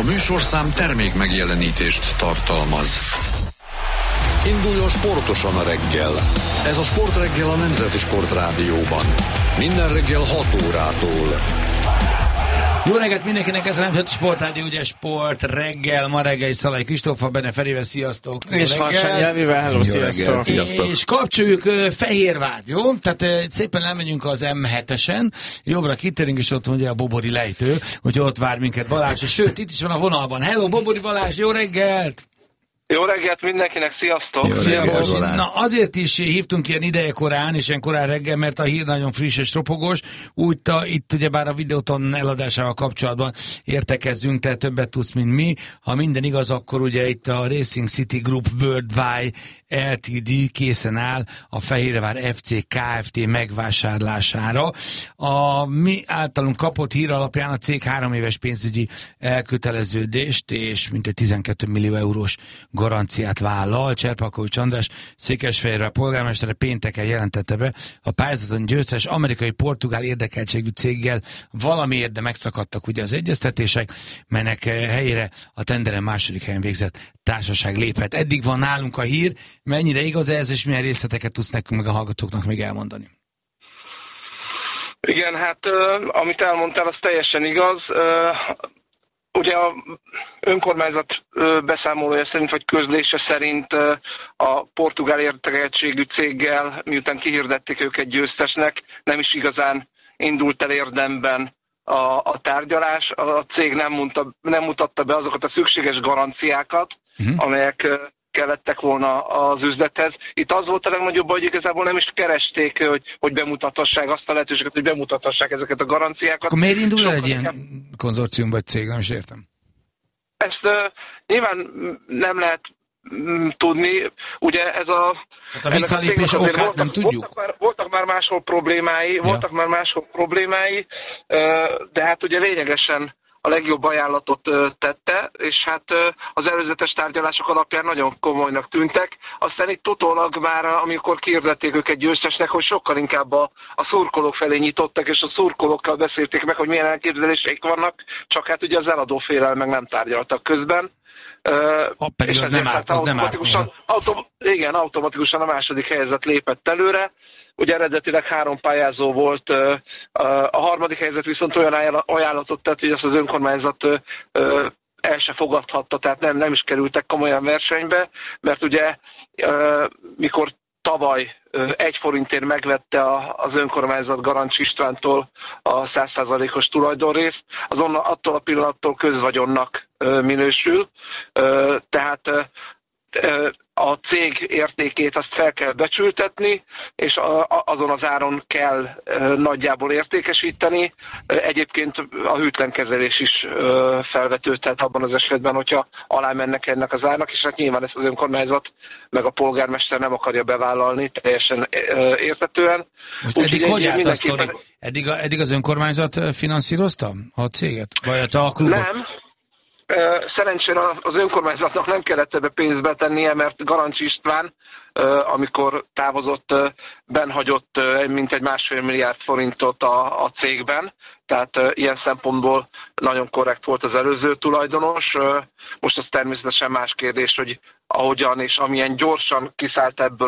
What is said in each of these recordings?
A műsorszám termék megjelenítést tartalmaz. Induljon sportosan a reggel. Ez a Sportreggel a Nemzeti Sportrádióban. Minden reggel 6 órától. Jó reggelt mindenkinek, ez a Nemzeti Sportrádió, ugye Sport reggel, ma reggel is Szalai Kristóffal, benne Ferivel, sziasztok! És Harsányi Elvivel, hello, sziasztok! És kapcsoljuk Fehérvárt, jó? Tehát szépen elmegyünk az M7-esen, jobbra kitérünk, és ott van ugye a Bobori lejtő, hogy ott vár minket Balázs, és sőt, itt is van a vonalban. Hello, Bobori Balázs, jó reggelt! Jó reggelt mindenkinek, sziasztok! Szia, na azért is hívtunk ilyen idejekorán, és ilyen korán reggel, mert a hír nagyon friss és ropogós. Itt ugyebár a Videoton eladásával kapcsolatban értekezzünk, te többet tudsz, mint mi. Ha minden igaz, akkor ugye itt a Racing City Group Worldwide Ltd. Készen áll a Fehérvár FC Kft. Megvásárlására. A mi általunk kapott hír alapján a cég 3 éves pénzügyi elköteleződést és mintegy 12 millió eurós garanciát vállal. Cserpakovics András, Székesfehérvár polgármestere pénteken jelentette be, a pályázaton győztes amerikai-portugál érdekeltségű céggel valamiért, de megszakadtak ugye az egyeztetések, melynek helyére a tenderen második helyen végzett társaság lépett. Eddig van nálunk a hír, mennyire igaz ez, és milyen részleteket tudsz nekünk meg a hallgatóknak még elmondani? Igen, hát amit elmondtál, az teljesen igaz. Ugye a önkormányzat beszámolója szerint, vagy közlése szerint a portugál érdekeltségű céggel, miután kihirdették őket győztesnek, nem is igazán indult el érdemben a tárgyalás. A cég nem mutatta be azokat a szükséges garanciákat, amelyek kellettek volna az üzlethez. Itt az volt a legnagyobb, hogy igazából nem is keresték, hogy bemutathassák azt a lehetőséget, hogy bemutathassák ezeket a garanciákat. Akkor miért indul el egy ilyen konzorcium vagy cég? Nem is értem. Ezt nyilván nem lehet tudni. Ugye ez a... Hát a visszalépés okát nem tudjuk. Voltak már máshol problémái, de hát ugye lényegesen a legjobb ajánlatot tette, és hát az előzetes tárgyalások alapján nagyon komolynak tűntek. Aztán itt utólag már, amikor kihirdették őket győztesnek, hogy sokkal inkább a szurkolók felé nyitottak, és a szurkolókkal beszélték meg, hogy milyen elképzeléseik vannak, csak hát ugye az eladó félelmek meg nem tárgyaltak közben. Pedig az nem árt, Igen, automatikusan a második helyzet lépett előre. Ugye eredetileg 3 pályázó volt, a harmadik helyzet viszont olyan ajánlatot tett, hogy ezt az önkormányzat el se fogadhatta, tehát nem is kerültek komolyan versenybe, mert ugye mikor tavaly 1 forintért megvette az önkormányzat Garancs Istvántól a 100%-os tulajdonrészt, attól a pillanattól közvagyonnak minősül, tehát a cég értékét azt fel kell becsültetni, és azon az áron kell nagyjából értékesíteni. Egyébként a hűtlen kezelés is felvetődhet abban az esetben, hogyha alá mennek ennek az árnak, és hát nyilván ezt az önkormányzat meg a polgármester nem akarja bevállalni teljesen érthetően. Most eddig hogy állt a sztori? Eddig az önkormányzat finanszírozta a céget? Vagy a klubot? Nem. Szerencsére az önkormányzatnak nem kellett ebbe pénzt betennie, mert Garancs István, amikor távozott, benhagyott mintegy 1,5 milliárd forintot a cégben, tehát ilyen szempontból nagyon korrekt volt az előző tulajdonos. Most az természetesen más kérdés, hogy ahogyan és amilyen gyorsan kiszállt ebből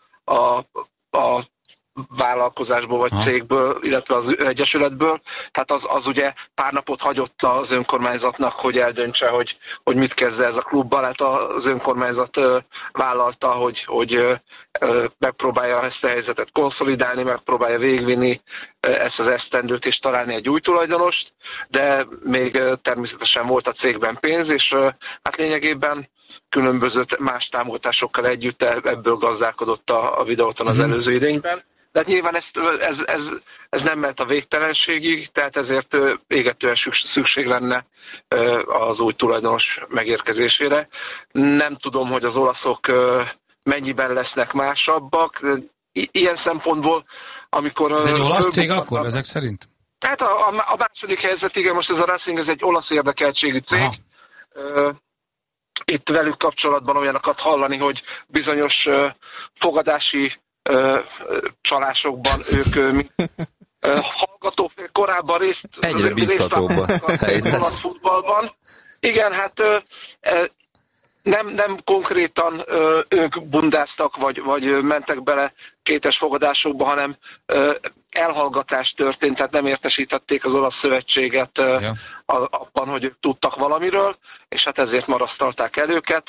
a vállalkozásból vagy cégből, illetve az egyesületből. Tehát az ugye pár napot hagyott az önkormányzatnak, hogy eldöntse, hogy mit kezd ez a klubbal. Hát az önkormányzat vállalta, hogy megpróbálja ezt a helyzetet konszolidálni, megpróbálja végvinni ezt az esztendőt és találni egy új tulajdonost, de még természetesen volt a cégben pénz, és hát lényegében különböző más támogatásokkal együtt ebből gazdálkodott a Videóton az előző idényben. De hát nyilván ez nem ment a végtelenségig, tehát ezért égetően szükség lenne az új tulajdonos megérkezésére. Nem tudom, hogy az olaszok mennyiben lesznek másabbak. Ilyen szempontból, amikor... Ez egy olasz cég akkor, ezek szerint? Hát a második helyzet, igen, most ez a Racing, ez egy olasz érdekeltségű cég. Itt velük kapcsolatban olyanokat hallani, hogy bizonyos fogadási csalásokban ők hallgatófél korábban részt egyre biztatóbb a helyzet. Olasz futballban, Igen, hát nem konkrétan ők bundáztak, vagy mentek bele kétes fogadásokba, hanem elhallgatás történt, tehát nem értesítették az olasz szövetséget abban, hogy ők tudtak valamiről, és hát ezért marasztalták el őket.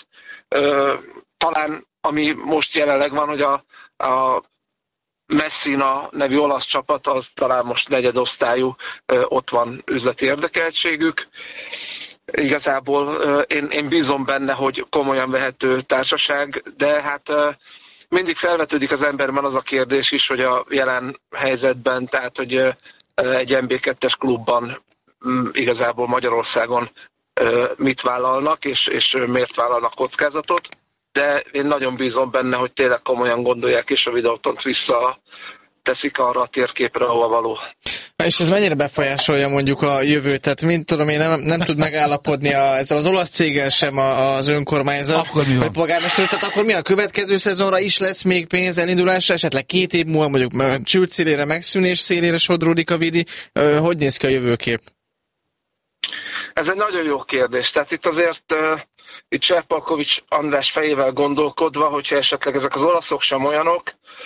Talán ami most jelenleg van, hogy a Messina nevű olasz csapat, az talán most negyedosztályú, ott van üzleti érdekeltségük. Igazából én bízom benne, hogy komolyan vehető társaság, de hát mindig felvetődik az emberben az a kérdés is, hogy a jelen helyzetben, tehát hogy egy MB2-es klubban igazából Magyarországon mit vállalnak, és miért vállalnak kockázatot. De én nagyon bízom benne, hogy tényleg komolyan gondolják, és a videótont visszateszik arra a térképre, ahol való. És ez mennyire befolyásolja mondjuk a jövőt? Tehát mint tudom én, nem tud megállapodni ezzel az olasz céggel sem az önkormányzat, vagy polgármester. Tehát akkor mi a következő szezonra is lesz még pénz elindulásra? Esetleg 2 év múlva mondjuk csült szélére, megszűnés szélére sodródik a vidi. Hogy néz ki a jövőkép? Ez egy nagyon jó kérdés. Tehát itt azért itt Cserpalkovics András fejével gondolkodva, hogyha esetleg ezek az olaszok sem olyanok,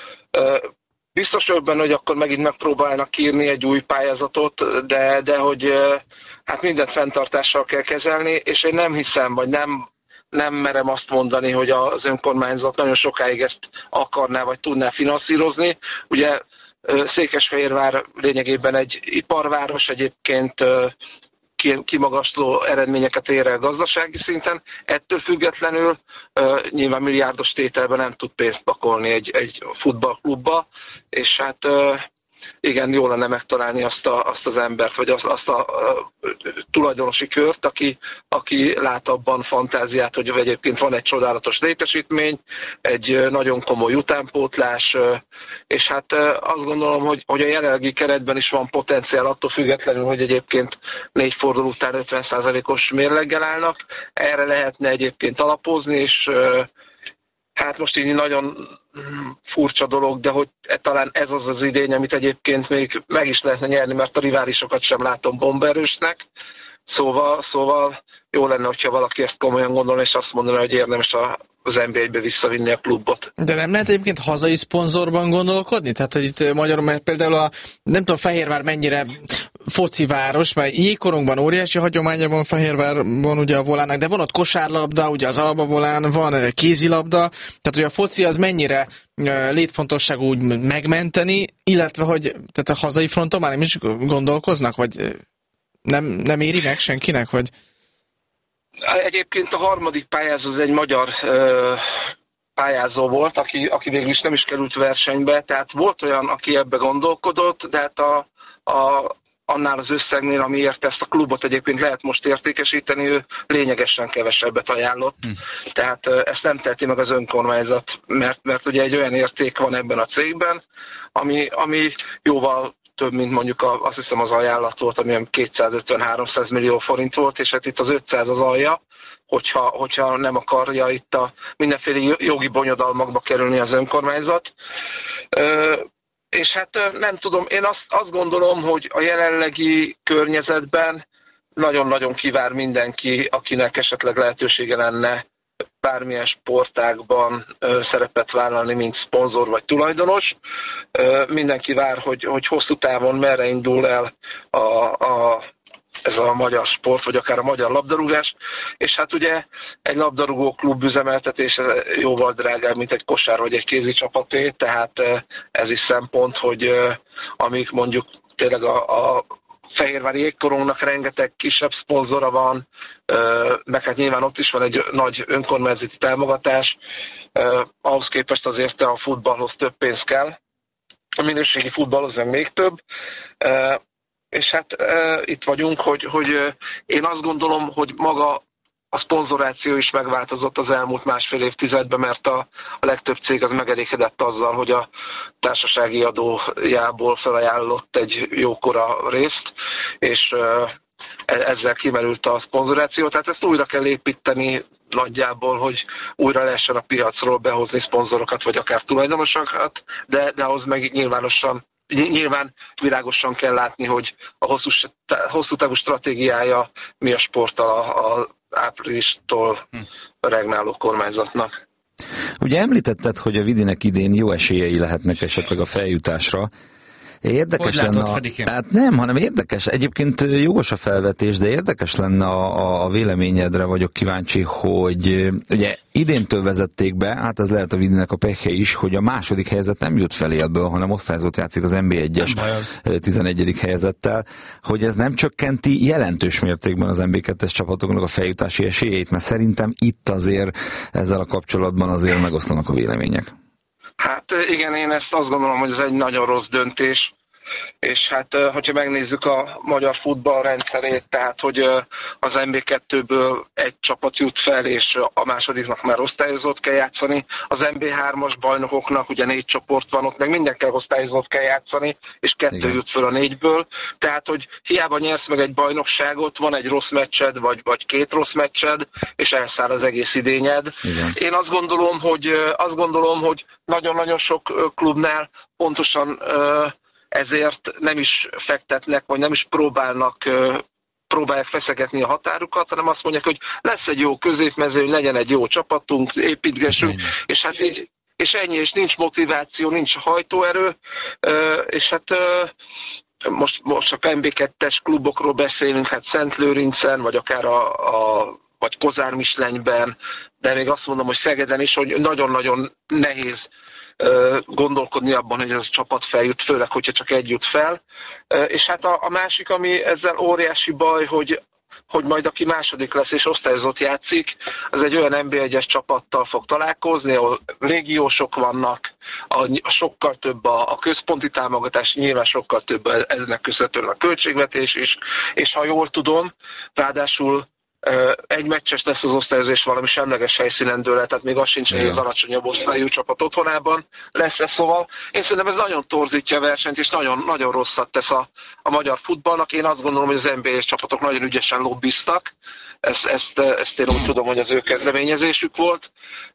biztos vagyok benne, hogy akkor megint megpróbálnak írni egy új pályázatot, de hogy hát mindent fenntartással kell kezelni, és én nem hiszem, vagy nem merem azt mondani, hogy az önkormányzat nagyon sokáig ezt akarná, vagy tudná finanszírozni. Ugye Székesfehérvár lényegében egy iparváros, egyébként kimagasló eredményeket ér el gazdasági szinten. Ettől függetlenül nyilván milliárdos tételben nem tud pénzt pakolni egy futballklubba, és hát igen, jó lenne megtalálni azt az embert, vagy azt a tulajdonosi kört, aki lát abban fantáziát, hogy egyébként van egy csodálatos létesítmény, egy nagyon komoly utánpótlás, és hát azt gondolom, hogy a jelenlegi keretben is van potenciál attól függetlenül, hogy egyébként 4 forduló után 50%-os mérleggel állnak. Erre lehetne egyébként alapozni, és hát most így nagyon furcsa dolog, de hogy talán ez az idény, amit egyébként még meg is lehetne nyerni, mert a riválisokat sem látom bombaerősnek. Szóval jó lenne, hogyha valaki ezt komolyan gondolna, és azt mondaná, hogy érdemes az NB1-be visszavinni a klubot. De nem lehet egyébként hazai szponzorban gondolkodni? Tehát, hogy itt magyarul, mert például nem tudom, Fehérvár mennyire fociváros, mert jégkorongban óriási hagyománya van Fehérvárban ugye a volának, de van ott kosárlabda, ugye az Alba volán, van kézilabda, tehát hogy a foci az mennyire létfontosságú úgy megmenteni, illetve hogy tehát a hazai fronton már nem is gondolkoznak, vagy nem éri meg senkinek, vagy... Egyébként a harmadik pályázó az egy magyar pályázó volt, aki végül is nem is került versenybe, tehát volt olyan, aki ebbe gondolkodott, de hát annál az összegnél, amiért ezt a klubot egyébként lehet most értékesíteni, ő lényegesen kevesebbet ajánlott. Tehát ezt nem teheti meg az önkormányzat, mert ugye egy olyan érték van ebben a cégben, ami jóval több, mint mondjuk azt hiszem az ajánlat volt, ami 250-300 millió forint volt, és hát itt az 500 az alja, hogyha nem akarja itt a mindenféle jogi bonyodalmakba kerülni az önkormányzat. És hát nem tudom, én azt gondolom, hogy a jelenlegi környezetben nagyon-nagyon kivár mindenki, akinek esetleg lehetősége lenne bármilyen sportágban szerepet vállalni, mint szponzor vagy tulajdonos. Mindenki vár, hogy hosszú távon merre indul el ez a magyar sport, vagy akár a magyar labdarúgás, és hát ugye egy labdarúgó klub üzemeltetése jóval drágább, mint egy kosár vagy egy kézi csapaté, tehát ez is szempont, hogy amíg mondjuk tényleg a Fehérvári Jégkorongnak rengeteg kisebb szponzora van, meg hát nyilván ott is van egy nagy önkormányzati támogatás, ahhoz képest azért a futballhoz több pénz kell, a minőségi futballhoz még több, és hát itt vagyunk, hogy én azt gondolom, hogy maga a szponzoráció is megváltozott az elmúlt másfél évtizedben, mert a legtöbb cég az megelégedett azzal, hogy a társasági adójából felajánlott egy jókora részt, és ezzel kimerült a szponzoráció. Tehát ezt újra kell építeni nagyjából, hogy újra lehessen a piacról behozni szponzorokat, vagy akár tulajdonosokat, de ahhoz meg nyilván világosan kell látni, hogy a hosszú távú stratégiája mi a sporttal áprilistól regnáló kormányzatnak. Ugye említetted, hogy a Vidinek idén jó esélyei lehetnek esetleg a feljutásra. Érdekes hogy lenne látod, hát nem, hanem érdekes. Egyébként jogos a felvetés, de érdekes lenne a véleményedre vagyok kíváncsi, hogy ugye idéntől vezették be, hát ez lehet a Vidinek a pekhe is, hogy a második helyzet nem jut felélből, hanem osztályzót játszik az NB1-es 11. helyezettel, hogy ez nem csökkenti jelentős mértékben az NB2-es csapatoknak a feljutási esélyeit, mert szerintem itt azért ezzel a kapcsolatban azért megoszlanak a vélemények. Hát igen, én ezt azt gondolom, hogy ez egy nagyon rossz döntés, és hát hogyha megnézzük a magyar futball rendszerét, tehát hogy az NB2-ből egy csapat jut fel, és a másodiknak már osztályozót kell játszani, az NB3-as bajnokoknak ugye 4 csoport van, ott meg mindenkel osztályozót kell játszani, és 2 jut fel a 4-ből, tehát hogy hiába nyersz meg egy bajnokságot, van egy rossz meccsed, vagy 2 rossz meccsed, és elszáll az egész idényed. Igen. Én azt gondolom, hogy nagyon-nagyon sok klubnál pontosan ezért nem is fektetnek, vagy nem is próbálják feszegetni a határukat, hanem azt mondják, hogy lesz egy jó középmezőny, legyen egy jó csapatunk, építgessünk, és hát így, és ennyi, és nincs motiváció, nincs hajtóerő, és hát most a NB2-es klubokról beszélünk, hát Szentlőrincen, vagy akár vagy Kozármislenyben, de még azt mondom, hogy Szegeden is, hogy nagyon-nagyon nehéz gondolkodni abban, hogy ez a csapat feljut, főleg, hogyha csak egy jut fel. És hát a másik, ami ezzel óriási baj, hogy majd aki második lesz és osztályozott játszik, az egy olyan NB1-es csapattal fog találkozni, ahol légiósok vannak, sokkal több a központi támogatás, nyilván sokkal több ennek köszönhetően a költségvetés is, és ha jól tudom, ráadásul egy meccses lesz az osztályozás valami semleges helyszínen dől el, tehát még az sincs, hogy az alacsonyabb osztályú csapat otthonában lesz ez, szóval én szerintem ez nagyon torzítja a versenyt, és nagyon, nagyon rosszat tesz a magyar futballnak. Én azt gondolom, hogy az NBA-s csapatok nagyon ügyesen lobbiztak, ezt én úgy tudom, hogy az ő kezdeményezésük volt.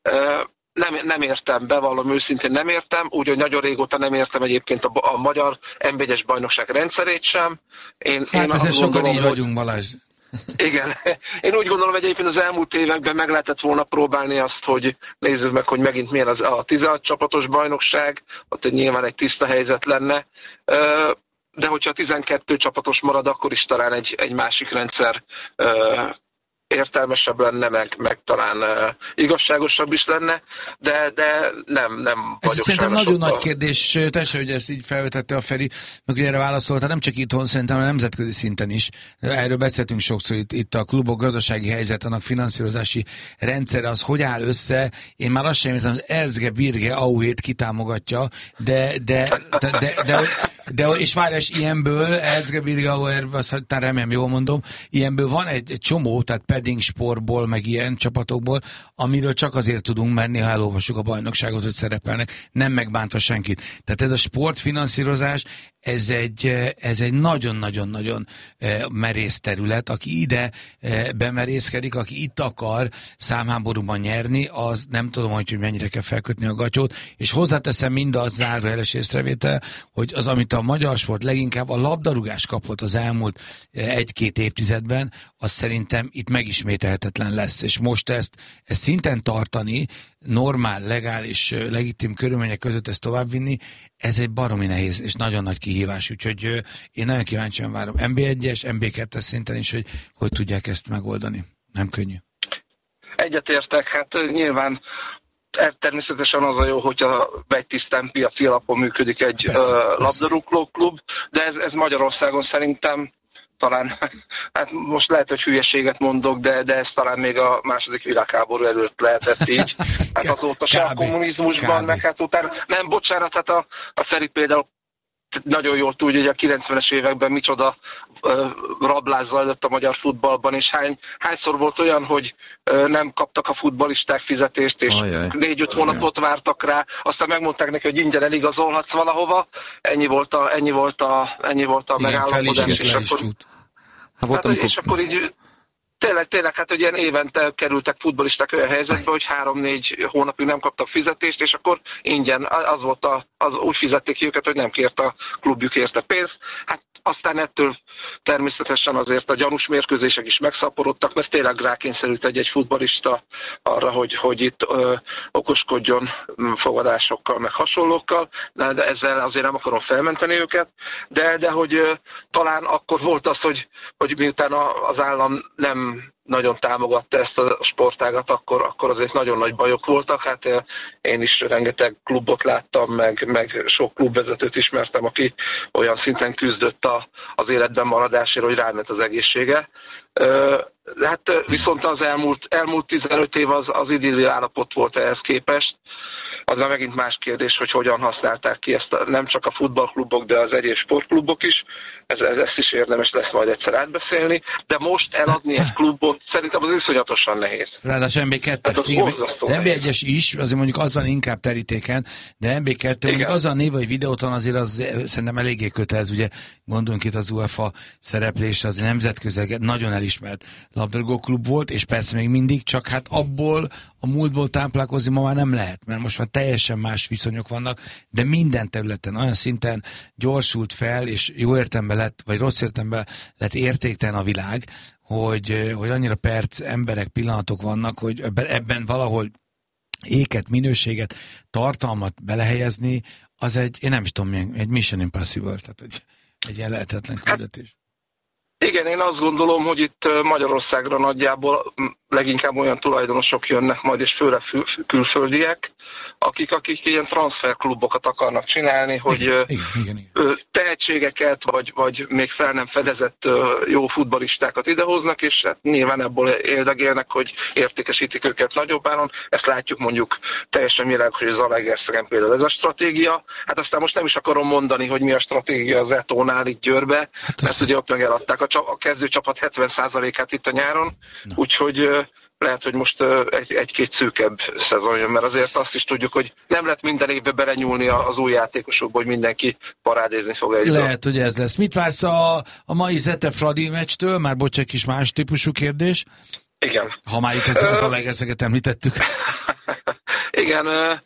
Nem értem, bevallom őszintén nem értem, úgyhogy nagyon régóta nem értem egyébként a magyar NB1-es bajnokság rendszerét sem. Én ezzel sokan így vagyunk, Balázs. Igen. Én úgy gondolom, hogy egyébként az elmúlt években meg lehetett volna próbálni azt, hogy nézzük meg, hogy megint milyen a 16 csapatos bajnokság, ott nyilván egy tiszta helyzet lenne, de hogyha a 12 csapatos marad, akkor is talán egy másik rendszer értelmesebb lenne, meg talán igazságosabb is lenne, de nem vagyok. Szerintem nagyon nagy kérdés, teljesen, hogy ezt így felvetette a Feri, meg erre válaszolta, nem csak itthon, szerintem a nemzetközi szinten is. Erről beszéltünk sokszor, itt a klubok gazdasági helyzet, annak finanszírozási rendszere, az hogy áll össze. Én már azt sem értem, az Erzge Birge Auhét kitámogatja, de és várjás, ilyenből, Erzge Birge Auer, azt remélem jól mondom, ilyenből van egy csomó, tehát Pedding Sportból, meg ilyen csapatokból, amiről csak azért tudunk, mert néha elolvassuk a bajnokságot, hogy szerepelnek, nem megbántva senkit. Tehát ez a sportfinanszírozás, ez egy nagyon-nagyon-nagyon merész terület, aki ide bemerészkedik, aki itt akar számháborúban nyerni, az nem tudom, hogy mennyire kell felkötni a gatyót, és hozzáteszem mindaz zárójeles észrevétel, hogy az, amit a magyar sport leginkább a labdarúgás kapott az elmúlt 1-2 évtizedben, az szerintem itt megismételhetetlen lesz, és most ezt szinten tartani, normál, legális, legitim körülmények között ezt továbbvinni, ez egy baromi nehéz és nagyon nagy kihívás, úgyhogy én nagyon kíváncsian várom NB1-es, NB2-es szinten is, hogy tudják ezt megoldani. Nem könnyű. Egyetértek, hát nyilván természetesen az a jó, hogyha egy tisztán piaci alapon működik egy labdarúgó klub, de ez Magyarországon szerintem talán, hát most lehet, hogy hülyeséget mondok, de ez talán még a második világháború előtt lehetett így. Hát azóta se a kommunizmusban, meg hát utána, nem, bocsánat, hát a Feri például nagyon jól tudja, hogy a 90-es években micsoda rablás zajlott a magyar futballban, és hányszor volt olyan, hogy nem kaptak a futballisták fizetést, és 4-5 hónapot vártak rá, aztán megmondták neki, hogy ingyen eligazolhatsz valahova, ennyi volt a megállapodás, és akkor így Tényleg, hát hogy ilyen évente kerültek futballisták olyan helyzetbe, hogy 3-4 hónapig nem kaptak fizetést, és akkor ingyen, úgy fizették ki őket, hogy nem kért a klubjuk érte pénzt. Hát aztán ettől természetesen azért a gyanús mérkőzések is megszaporodtak, mert tényleg rákényszerült egy futballista arra, hogy itt okoskodjon fogadásokkal, meg hasonlókkal, de ezzel azért nem akarom felmenteni őket, de hogy talán akkor volt az, hogy miután az állam nem nagyon támogatta ezt a sportágat, akkor azért nagyon nagy bajok voltak. Hát én is rengeteg klubot láttam, meg sok klubvezetőt ismertem, aki olyan szinten küzdött az életben maradásért, hogy ráment az egészsége. Hát viszont az elmúlt 15 év az idilli állapot volt ehhez képest. Az már megint más kérdés, hogy hogyan használták ki ezt nem csak a futballklubok, de az egyéb sportklubok is. Ezt is érdemes lesz majd egyszer átbeszélni, de most eladni egy klubot szerintem az iszonyatosan nehéz. Ráadásul MB2-es, MB1-es is, azért mondjuk az van inkább terítéken, de MB2, mondjuk az a név, hogy Videóton azért az szerintem eléggé kötelez, ugye gondolunk itt az UEFA szereplésre, az nemzetközileg nagyon elismert labdarúgóklub volt, és persze még mindig, csak hát abból a múltból táplálkozni ma már nem lehet, mert most már teljesen más viszonyok vannak, de minden területen olyan szinten gyorsult fel, és jó értelemben lett, vagy rossz értelemben lett értéktelen a világ, hogy annyira perc, emberek, pillanatok vannak, hogy ebben valahol éket, minőséget, tartalmat belehelyezni, az én nem is tudom, egy Mission Impossible, tehát egy ilyen lehetetlen küldetés. Igen, én azt gondolom, hogy itt Magyarországra nagyjából leginkább olyan tulajdonosok jönnek majd, és főleg külföldiek, akik ilyen transferklubokat akarnak csinálni, hogy igen. Tehetségeket, vagy még fel nem fedezett jó futballistákat idehoznak, és hát nyilván ebből érdegélnek, hogy értékesítik őket nagyobb áron. Ezt látjuk mondjuk teljesen világos, hogy az Zalaegerszegen például ez a stratégia. Hát aztán most nem is akarom mondani, hogy mi a stratégia az Etónál itt Győrbe, mert ugye ott meg eladták a kezdőcsapat 70%-át itt a nyáron, úgyhogy lehet, hogy most egy-két szűkebb szezon jön, mert azért azt is tudjuk, hogy nem lehet minden évben belenyúlni az új játékosokba, hogy mindenki parádézni fog egyből. Lehet, hogy ez lesz. Mit vársz a mai Zete-Fradi meccstől? Már bocs, egy kis más típusú kérdés. Igen. Ha már itt az Zalaegerszeget említettük. Igen,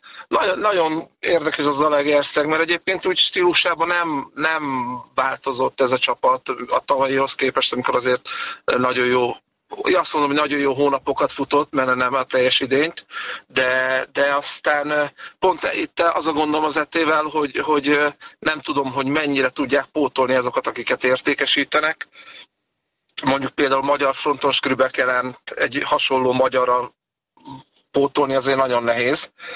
nagyon érdekes az Zalaegerszeg, mert egyébként úgy stílusában nem változott ez a csapat a tavalyihoz képest, amikor azért nagyon jó, azt mondom, hogy nagyon jó hónapokat futott, mert nem a teljes idényt, de aztán pont itt az a gondom az Etével, hogy nem tudom, hogy mennyire tudják pótolni azokat, akiket értékesítenek. Mondjuk például Magyar Fronton Skrübekelen egy hasonló magyarral pótolni azért nagyon nehéz.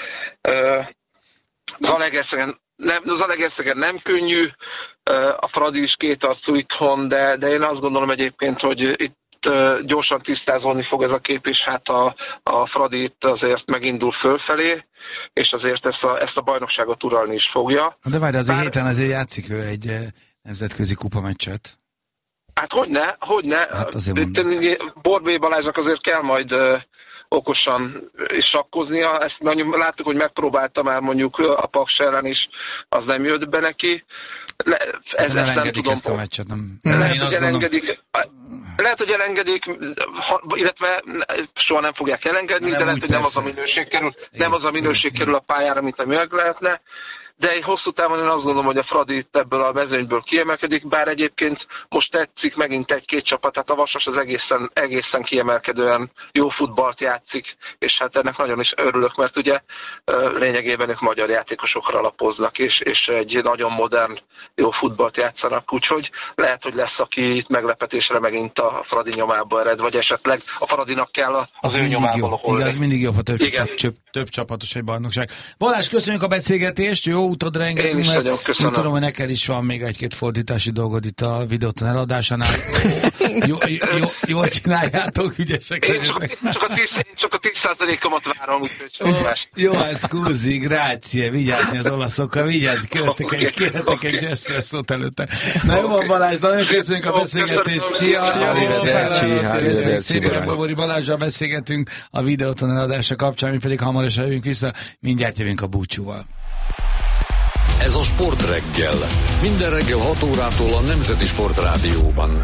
Zalaegerszegen nem könnyű, a Fradi is kétarcú itthon, de én azt gondolom egyébként, hogy itt gyorsan tisztázódni fog ez a kép, és hát a Fradi itt azért megindul fölfelé, és azért ezt a bajnokságot uralni is fogja. De várj, azért héten azért játszik ő egy nemzetközi kupameccset. Hát hogyne. Hát Borbély Balázsnak azért kell majd okosan is sakkoznia. Ezt láttuk, hogy megpróbálta már mondjuk a Paks ellen is, az nem jött be neki. Nem elengedik ezt a meccset. Lehet, hogy elengedik, illetve soha nem fogják elengedni, de lehet, hogy nem az a minőség kerül a pályára, mint ami meg lehetne. De egy hosszú távon én azt gondolom, hogy a Fradi ebből a mezőnyből kiemelkedik, bár egyébként most tetszik megint egy-két csapat, tehát a Vasas az egészen kiemelkedően jó futballt játszik, és hát ennek nagyon is örülök, mert ugye lényegében ők magyar játékosokra alapoznak, és egy nagyon modern, jó futballt játszanak, úgyhogy lehet, hogy lesz, aki itt meglepetésre megint a Fradi nyomába ered, vagy esetleg a Fradinak kell az ő nyomába. Igen, az mindig jobb, ha több csapatos egy bajnokság. Balázs, köszönjük a beszélgetést, jó utadra engedünk, mert tudom, hogy neked is van még egy-két fordítási dolgod itt a Videóton eladásánál. Jól csináljátok, ügyesek legyetek. Csak a 10%-omat várom, úgyhogy jó, scusi, grazie, vigyázni az olaszokkal, vigyázni, kérhetek egy espresszót előtte. Na jó van, Balázs, nagyon köszönjük a beszélgetést. Szia! Szépen Bobori Balázsral beszélgetünk a Videóton eladása kapcsán, mi pedig hamarosan jövünk vissza, mindjárt jövünk a búcsúval. Ez a Sportreggel. Minden reggel 6 órától a Nemzeti Sportrádióban.